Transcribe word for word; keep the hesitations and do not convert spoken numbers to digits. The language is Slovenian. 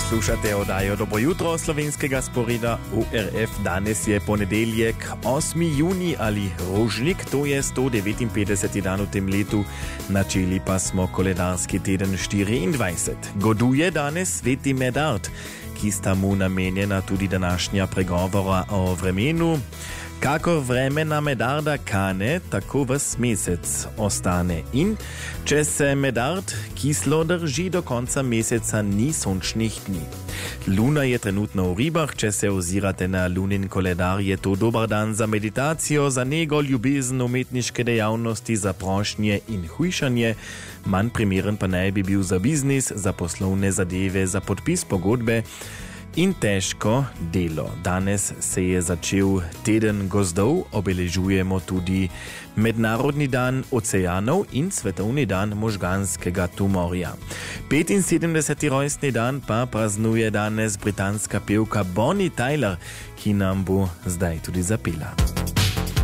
Slušate oddajo Dobro jutro slovenskega sporeda U R F. Danes je ponedeljek, osmi juni ali rožnik, to je sto devetinpetdeseti dan v tem letu. Načeli pa smo koledarski teden štiriindvajset. Goduje danes sveti Medard, ki sta mu namenjena tudi današnja pregovora o vremenu. Kakor vreme na Medarda kane, tako vas mesec ostane. In če se Medard kislo drži, do konca meseca ni sončnih dni. Luna je trenutno v ribah, če se ozirate na lunin koledar, je to dober dan za meditacijo, za nego, ljubezen, umetniške dejavnosti, za prošnje in hujšanje. Manj primeren pa naj bi bil za biznis, za poslovne zadeve, za podpis pogodbe in težko delo. Danes se je začel teden gozdov, obeležujemo tudi Mednarodni dan oceanov in Svetovni dan možganskega tumorja. petinsedemdeseti rojstni dan pa praznuje danes britanska pevka Bonnie Tyler, ki nam bo zdaj tudi zapela.